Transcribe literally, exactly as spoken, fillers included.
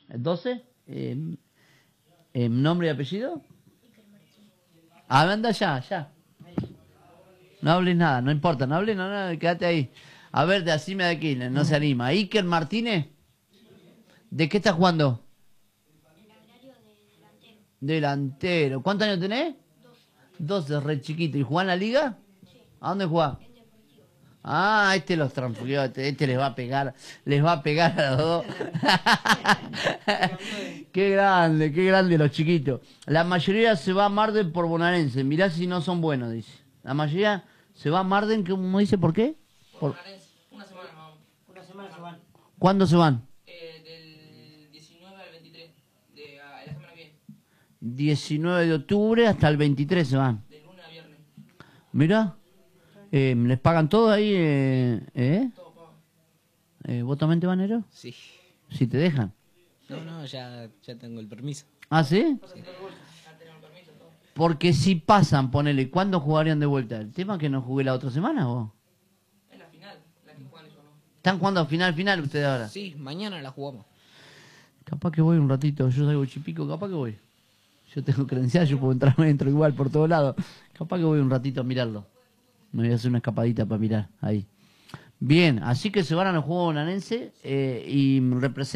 ¿doce? Eh, eh, ¿Nombre y apellido? Ah, anda ya, ya. No hables nada, no importa, no hables, no, no, quédate ahí. A ver, de Acime de Aquiles, no se anima. ¿Iker Martínez? ¿De qué estás jugando? Delantero. ¿Cuántos años tenés? doce, re chiquito. ¿Y jugás en la liga? ¿A dónde jugás? Ah, este los transfirió, este, este les va a pegar, les va a pegar a los dos. Qué grande, qué grande los chiquitos. La mayoría se va a Marden por Bonaerense. Mirá si no son buenos, dice. La mayoría se va a Marden, ¿cómo dice? ¿Por qué? Por Bonaerense. Una semana vamos. Una semana se van. ¿Cuándo se van? Eh, del diecinueve al veintitrés. De a, la semana que viene. diecinueve de octubre hasta el veintitrés se van. De lunes a viernes. Mirá. Eh, ¿Les pagan todo ahí? Eh, ¿eh? Todo pago. Eh, ¿Vos también te vas, Nero? Sí. Si te dejan. No, no, ya, ya tengo el permiso. ¿Ah, sí? Sí. Ya tenemos permiso, todo. Porque si pasan, ponele, ¿cuándo jugarían de vuelta? El tema es que no jugué la otra semana, vos. Es la final, la que juegan ellos, ¿no? ¿Están jugando final, final ustedes ahora? Sí, mañana la jugamos. Capaz que voy un ratito, yo salgo chipico, capaz que voy. Yo tengo credencial, yo puedo entrar, me entro igual por todos lados. Capaz que voy un ratito a mirarlo. Me voy a hacer una escapadita para mirar ahí. Bien, así que se van a los Juegos Bonaerense eh, y representan.